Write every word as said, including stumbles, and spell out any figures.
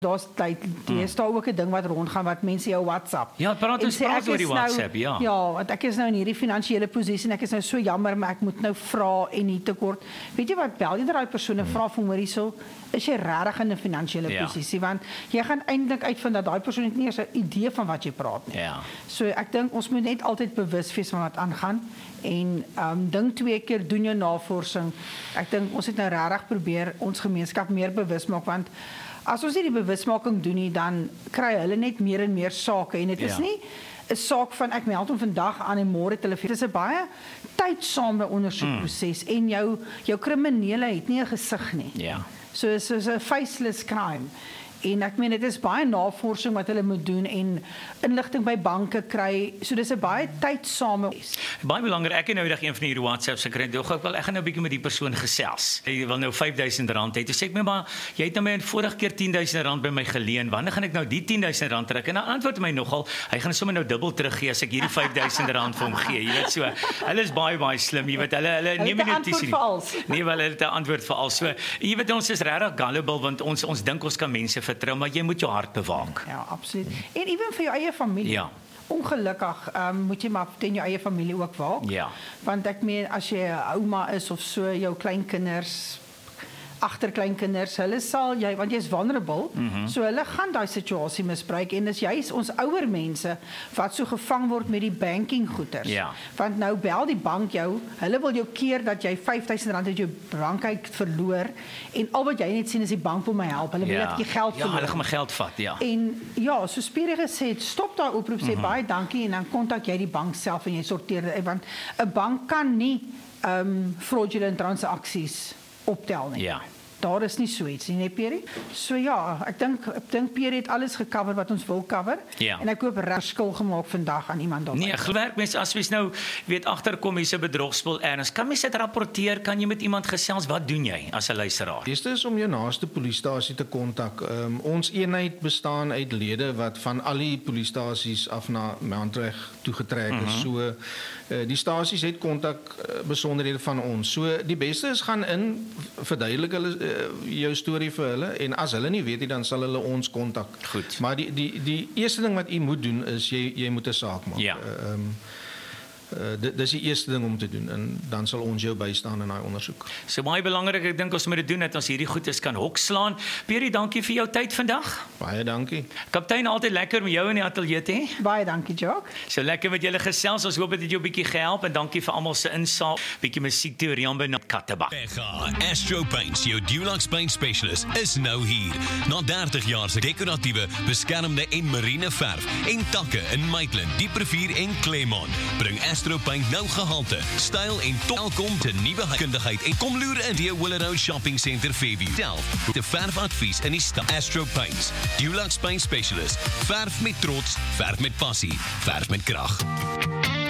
Daar's tyd, jy is daar ook 'n ding wat rondgaan wat mense jou WhatsApp. Ja, praat ons praat oor die WhatsApp, ja. Ja, want ek is nou in hierdie finansiële posisie en ek is nou so jammer, maar ek moet nou vra en nie tekort. Weet jy wat, bel jy daai persone vra vir hom hierso, is jy regtig in 'n finansiële Ja. posisie, want jy gaan eintlik uitvind dat daai persoon het nie eens 'n idee van wat jy praat nie. Ja. So ek dink ons moet net altyd bewus wees van wat aangaan en um ding twee keer doen jou navorsing. Ek dink ons het nou regtig probeer ons gemeenskap meer bewus maak, want as ons nie die bewusmaking doen nie, dan kry hulle net meer en meer sake en dit is Ja. nie 'n saak van ek meld hom vandag aan en môre telefoon. Dit is 'n baie tydsame ondersoekproses mm. en jou jou kriminele het nie 'n gesig nie. Ja. So it's so 'n faceless crime. En ek meen dit is baie navorsing wat hulle moet doen en inligting by banke kry. So dis 'n baie tydsame. Baie belangrik, ek het nou eendag een van hierdie WhatsApps gekry. Dog ek wel ek gaan nou 'n bietjie met die persoon gesels. Hy wil nou vyf duisend rand hê. Toe sê ek my maar jy het nou my vorige keer tien duisend rand by my geleen. Wanneer gaan ek nou die tien duisend rand terug? En dan antwoord hy my nogal, hy gaan sommer nou dubbel teruggee as ek hierdie vyf duisend rand vir hom gee. Jy weet so. Hulle is baie baie slim, jy weet. Hulle hulle neem nie notisie nie. Nee, wel hulle het 'n antwoord vir al. So jy weet ons is regtig gullible want ons ons dink ons kan mense vertrou, maar jy moet jou hart bewaak. Ja, absoluut. En ewen vir jou eie familie. Ja. Ongelukkig um, moet jy maar teen jou eie familie ook waak. Ja. Want ek meen as jy 'n ouma is of so, jou kleinkinders, agterkleinkinders, hulle sal jy want jy's vulnerable, mm -hmm. so hulle gaan daai situasie misbruik en dis juist ons ouer mense wat so gevang word met die banking goeders. Ja. Want nou bel die bank jou, hulle wil jou keer dat jy vyf duisend rand uit jou bank uit verloor en al wat jy net sien is die bank wil my help. Hulle wil Ja. dat jy geld Ja, verloor. hulle gaan my geld vat, ja. En ja, so Spiere gesê, stop daai oproep, sê mm-hmm. baie dankie en dan kontak jy die bank self en jy sorteer dit, want 'n bank kan nie um fraudulent transaksies optel nie. Ja. Daar is nie so iets nie, nee Pierre. So ja, ek dink ek dink Pierre het alles gecover wat ons wil cover. Ja. En ek hoop verskil gemaak vandag aan iemand daar. Nee, gewerk mense as mens nou weet agterkom hier's 'n bedrogspel erns. Kan mens dit rapporteer? Kan jy met iemand gesels? Wat doen jy as 'n luisteraar? Eerste is om jou naaste polisiestasie te kontak. Um, ons eenheid bestaan uit lede wat van al die polisiestasies af na Mountreg toegetrek is. Mm-hmm. So uh, die stasies het kontak uh, besonderhede van ons. So die beste is gaan in verduidelik hulle uh, jou storie vir hulle en as hulle nie weet nie dan sal hulle ons kontak. Goed. Maar die die die eerste ding wat u moet doen is jy jy moet 'n saak maak. Ja. Uh, um, Uh, dit dis die eerste ding om te doen en dan sal ons jou bystaan in daai ondersoek. So baie belangrik, ek dink ons moet dit doen dat ons hierdie goedes kan hokslaan. Pierre, dankie vir jou tyd vandag. Baie dankie. Kaptein, altyd lekker met jou in die ateljee te hê. Baie dankie, Jacques. So lekker met julle gesels. Ons hoop dit het jou 'n bietjie gehelp en dankie vir almal se insaag. Bietjie musiek toe Rian by Kattebak. Pega Astro Paints, jou Dulux paint specialist, is nou hier. Na dertig jaar se dekoratiewe, beskermde en marine verf en takke in Maitland, Dieprivier en Claremont. Bring Astro Paint nou gehalte, styl en welkom te nuwe kundigheid en kom loer in die Willow Shopping Centre Fairview. Self, de verfadvies in die stad. Astro Paints, Dulux paint specialist. Verf met trots, verf met passie, verf met krag.